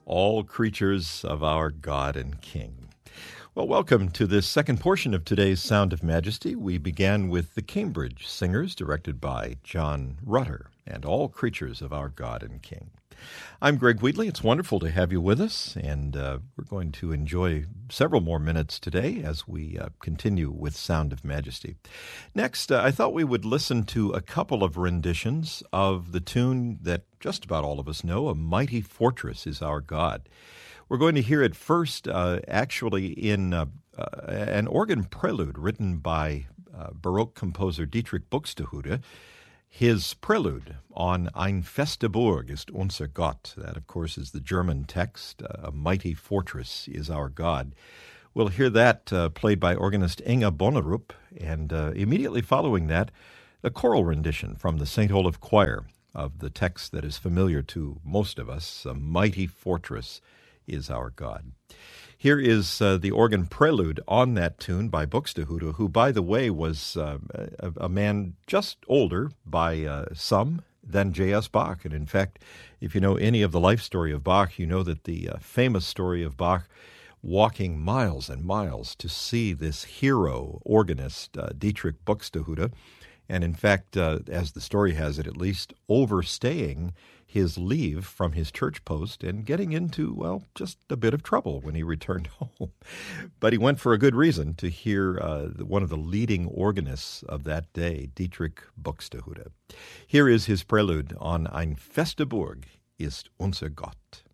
all creatures of our God and King. Well, welcome to this second portion of today's Sound of Majesty. We began with the Cambridge Singers, directed by John Rutter, and all creatures of our God and King. I'm Greg Wheatley. It's wonderful to have you with us, and we're going to enjoy several more minutes today as we continue with Sound of Majesty. Next, I thought we would listen to a couple of renditions of the tune that just about all of us know, A Mighty Fortress is Our God. We're going to hear it first actually in an organ prelude written by Baroque composer Dietrich Buxtehude. His prelude on Ein feste Burg ist unser Gott. That, of course, is the German text. A mighty fortress is our God. We'll hear that played by organist Inga Bonnerup, and immediately following that, a choral rendition from the St. Olaf Choir of the text that is familiar to most of us, A Mighty Fortress is Our God. Here is the organ prelude on that tune by Buxtehude, who, by the way, was a man just older by some than J.S. Bach. And in fact, if you know any of the life story of Bach, you know that the famous story of Bach walking miles and miles to see this hero organist, Dietrich Buxtehude, and in fact, as the story has it at least, overstaying his leave from his church post and getting into, well, just a bit of trouble when he returned home. But he went for a good reason to hear one of the leading organists of that day, Dietrich Buxtehude. Here is his prelude on Ein feste Burg ist unser Gott.